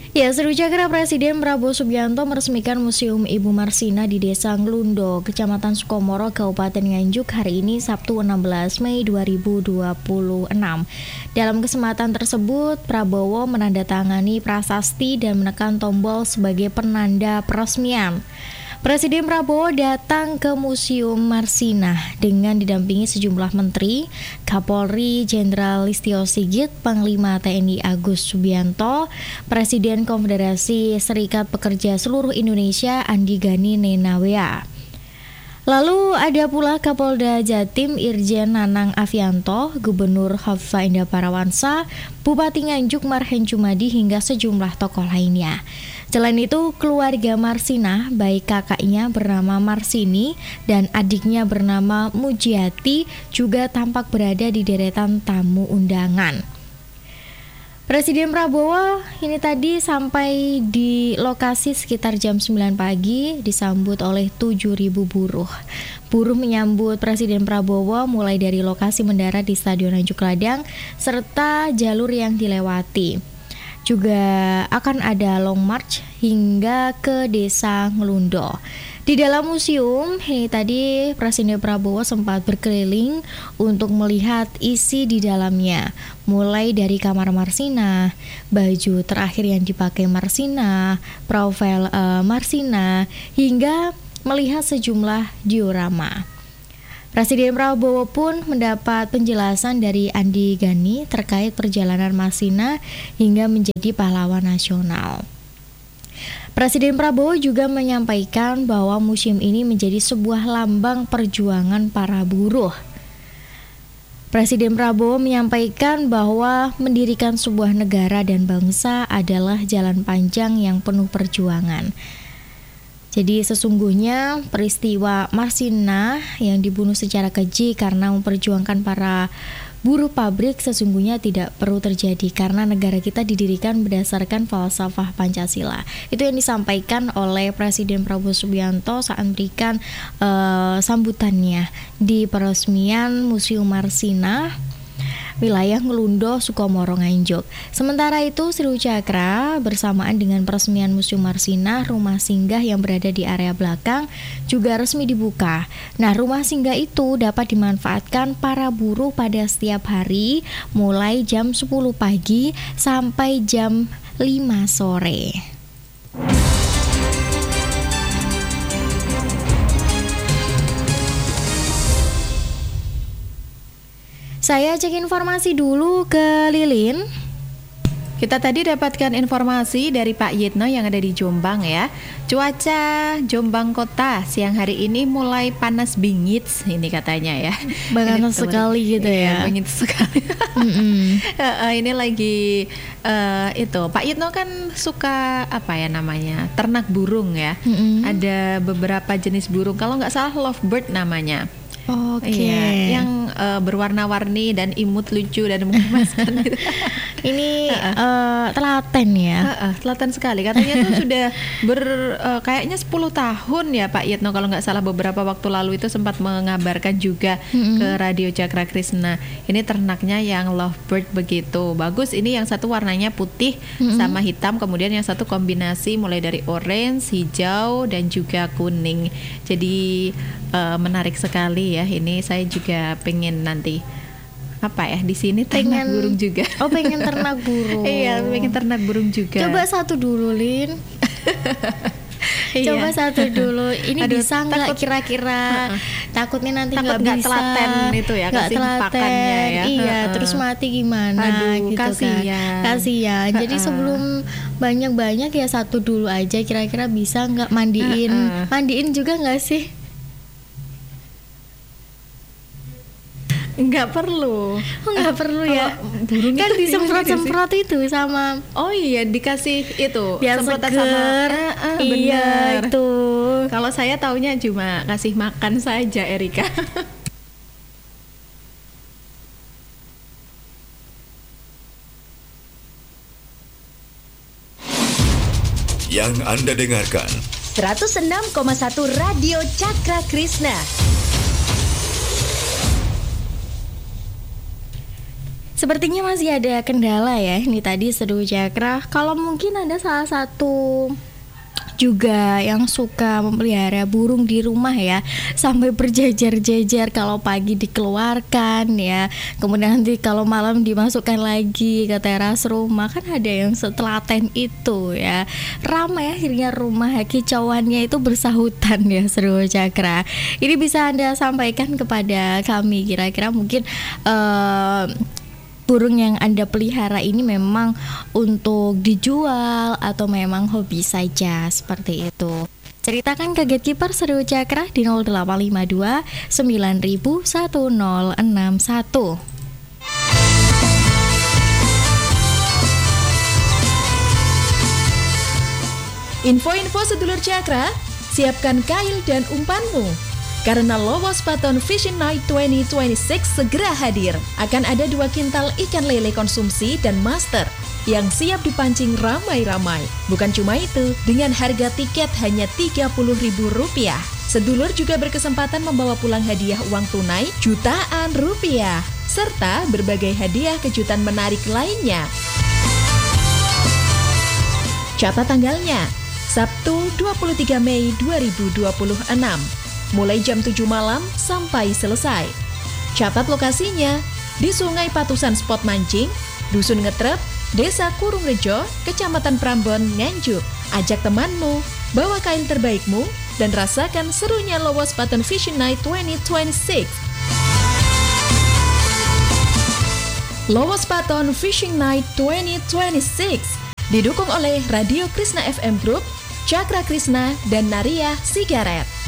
Ya, seru Cakra, Presiden Prabowo Subianto meresmikan Museum Ibu Marsina di Desa Nglundo, Kecamatan Sukomoro, Kabupaten Nganjuk hari ini Sabtu 16 Mei 2026. Dalam kesempatan tersebut, Prabowo menandatangani prasasti dan menekan tombol sebagai penanda peresmian. Presiden Prabowo datang ke Museum Marsina dengan didampingi sejumlah menteri, Kapolri Jenderal Listio Sigit, Panglima TNI Agus Subianto, Presiden Konfederasi Serikat Pekerja Seluruh Indonesia Andi Gani Nenawea. Lalu ada pula Kapolda Jatim Irjen Nanang Afianto, Gubernur Khofifah Indar Parawansa, Bupati Nganjuk Marhen Jumadi hingga sejumlah tokoh lainnya. Selain itu, keluarga Marsina, baik kakaknya bernama Marsini dan adiknya bernama Mujiati juga tampak berada di deretan tamu undangan. Presiden Prabowo ini tadi sampai di lokasi sekitar jam 9 pagi disambut oleh 7.000 buruh. Buruh menyambut Presiden Prabowo mulai dari lokasi mendarat di Stadion Nganjuk Ladang serta jalur yang dilewati. Juga akan ada long march hingga ke Desa Nglundo. Di dalam museum, ini tadi Presiden Prabowo sempat berkeliling untuk melihat isi di dalamnya. Mulai dari kamar Marsina, baju terakhir yang dipakai Marsina, profil Marsina, hingga melihat sejumlah diorama. Presiden Prabowo pun mendapat penjelasan dari Andi Gani terkait perjalanan Marsina hingga menjadi pahlawan nasional. Presiden Prabowo juga menyampaikan bahwa museum ini menjadi sebuah lambang perjuangan para buruh. Presiden Prabowo menyampaikan bahwa mendirikan sebuah negara dan bangsa adalah jalan panjang yang penuh perjuangan. Jadi sesungguhnya peristiwa Marsina yang dibunuh secara keji karena memperjuangkan para buruh pabrik sesungguhnya tidak perlu terjadi karena negara kita didirikan berdasarkan falsafah Pancasila. Itu yang disampaikan oleh Presiden Prabowo Subianto saat memberikan sambutannya di peresmian Museum Marsina wilayah Nglundo, Sukomoro, Nganjuk. Sementara itu, Seru Cakra bersamaan dengan peresmian Museum Marsina, rumah singgah yang berada di area belakang juga resmi dibuka. Nah, rumah singgah itu dapat dimanfaatkan para buruh pada setiap hari mulai jam 10 pagi sampai jam 5 sore. Saya cek informasi dulu ke Lilin. Kita tadi dapatkan informasi dari Pak Yitno yang ada di Jombang ya. Cuaca Jombang Kota siang hari ini mulai panas bingit ini katanya ya. Panas sekali gitu ya. Bingit sekali. Ini lagi itu Pak Yitno kan suka apa ya namanya ternak burung ya. Ada beberapa jenis burung. Kalau nggak salah lovebird namanya. Oke. Iya, yang berwarna-warni dan imut, lucu dan menggemaskan gitu. Ini telaten ya. Telaten sekali. Katanya tuh sudah kayaknya 10 tahun ya Pak Yitno kalau nggak salah beberapa waktu lalu itu sempat mengabarkan juga ke Radio Cakra Krishna. Ini ternaknya yang lovebird begitu. Bagus, ini yang satu warnanya putih sama hitam, kemudian yang satu kombinasi mulai dari orange, hijau dan juga kuning. Jadi menarik sekali ya. Ini saya juga pengen nanti apa ya di sini ternak burung juga. Oh, pengen ternak burung. Iya, pengen ternak burung juga. Coba satu dulu, Lin. Coba satu dulu. Ini bisa nggak kira-kira? Takutnya nanti nggak bisa. Telaten itu ya, nggak pakannya ya. Iya, terus mati gimana? Aduh, gitu kasihan. kan? Kasihan. Jadi sebelum banyak-banyak ya satu dulu aja. Kira-kira bisa nggak mandiin? Mandiin juga nggak sih? Nggak perlu. Nggak perlu ya. Burung kan disemprot-semprot itu sama. Oh iya, dikasih itu biar semprotan seger. sama Iya, bener. itu. Kalau saya taunya cuma kasih makan saja, Erika. Yang Anda dengarkan 106,1 Radio Cakra Krishna. Sepertinya masih ada kendala ya. Ini tadi Seduh Cakra. Kalau mungkin ada salah satu juga yang suka memelihara burung di rumah ya, sampai berjejer-jejer kalau pagi dikeluarkan ya, kemudian nanti kalau malam dimasukkan lagi ke teras rumah, kan ada yang setelaten itu ya. Ramai akhirnya rumah kicauannya itu bersahutan ya Seduh Cakra. Ini bisa Anda sampaikan kepada kami, kira-kira mungkin burung yang Anda pelihara ini memang untuk dijual atau memang hobi saja, seperti itu. Ceritakan ke Gatekeeper Seduh Cakra di 0852 9000 1061. Info-info sedulur Cakra, siapkan kail dan umpanmu. Karena Lowos Baton Fishing Night 2026 segera hadir. Akan ada 2 kintal ikan lele konsumsi dan master yang siap dipancing ramai-ramai. Bukan cuma itu, dengan harga tiket hanya Rp30.000. Sedulur juga berkesempatan membawa pulang hadiah uang tunai jutaan rupiah, serta berbagai hadiah kejutan menarik lainnya. Catat tanggalnya, Sabtu 23 Mei 2026. Mulai jam 7 malam sampai selesai. Catat lokasinya di Sungai Patusan Spot Mancing, Dusun Ngetrep, Desa Kurungrejo, Kecamatan Prambon, Nganjuk. Ajak temanmu, bawa kail terbaikmu, dan rasakan serunya Lowos Baton Fishing Night 2026. Lowos Baton Fishing Night 2026 didukung oleh Radio Krishna FM Group, Cakra Krishna, dan Naria Sigaret.